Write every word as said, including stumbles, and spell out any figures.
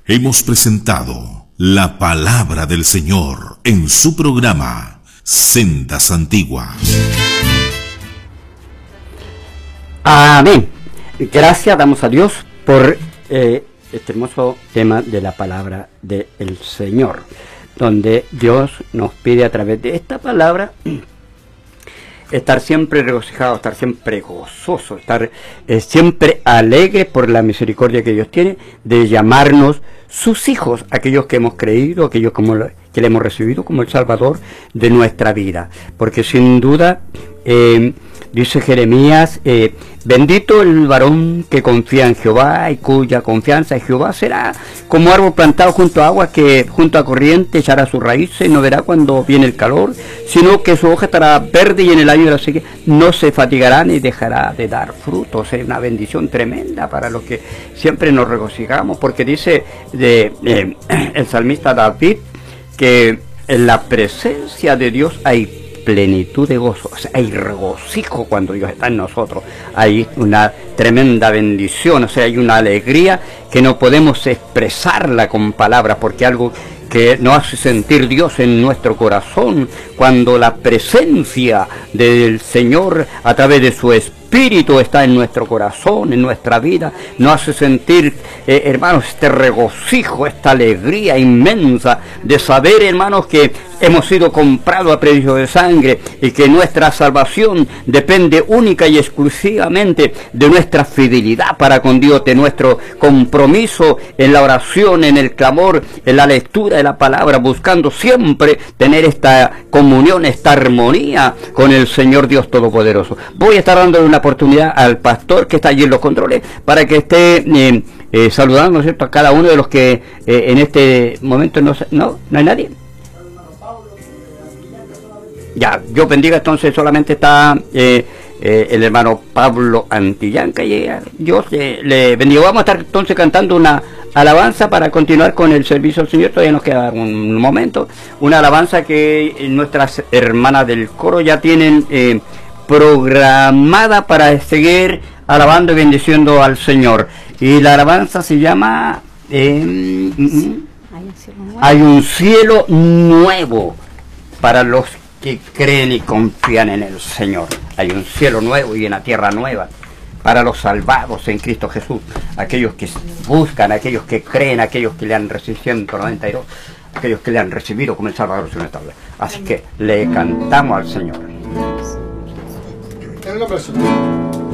Hemos presentado la palabra del Señor en su programa Sendas Antiguas. Amén. Gracias damos a Dios por eh, este hermoso tema de la palabra del Señor, donde Dios nos pide a través de esta palabra estar siempre regocijado, estar siempre gozoso, estar eh, siempre alegre por la misericordia que Dios tiene de llamarnos sus hijos, aquellos que hemos creído, aquellos como lo, que le hemos recibido como el Salvador de nuestra vida. Porque sin duda, eh, dice Jeremías, eh, bendito el varón que confía en Jehová y cuya confianza en Jehová será como árbol plantado junto a agua, que junto a corriente echará sus raíces, no verá cuando viene el calor, sino que su hoja estará verde y en el año de la sequía no se fatigará ni dejará de dar frutos. Es una bendición tremenda para los que siempre nos regocijamos, porque dice de, eh, el salmista David que en la presencia de Dios hay plenitud de gozo, o sea, hay regocijo cuando Dios está en nosotros, hay una tremenda bendición, o sea, hay una alegría que no podemos expresarla con palabras, porque algo que nos hace sentir Dios en nuestro corazón, cuando la presencia del Señor a través de su Espíritu está en nuestro corazón, en nuestra vida, nos hace sentir, eh, hermanos, este regocijo, esta alegría inmensa de saber, hermanos, que hemos sido comprados a precio de sangre y que nuestra salvación depende única y exclusivamente de nuestra fidelidad para con Dios, de nuestro compromiso en la oración, en el clamor, en la lectura de la palabra, buscando siempre tener esta comunión, esta armonía con el Señor Dios Todopoderoso. Voy a estar dándole una oportunidad al pastor que está allí en los controles para que esté eh, eh, saludando, ¿no es cierto?, a cada uno de los que eh, en este momento no, no, no hay nadie. Ya, Dios bendiga, entonces solamente está eh, eh, el hermano Pablo Antillanca y eh, Dios eh, le bendiga. Vamos a estar entonces cantando una alabanza para continuar con el servicio del Señor. Todavía nos queda un momento. Una alabanza que nuestras hermanas del coro ya tienen eh, programada para seguir alabando y bendiciendo al Señor. Y la alabanza se llama eh, sí, hay un cielo nuevo para los que creen y confían en el Señor. Hay un cielo nuevo y una tierra nueva para los salvados en Cristo Jesús, aquellos que buscan, aquellos que creen, aquellos que le han recibido ciento noventa y dos, aquellos que le han recibido como el Salvador de nuestra vida. Así que le cantamos al Señor. En el nombre del Señor.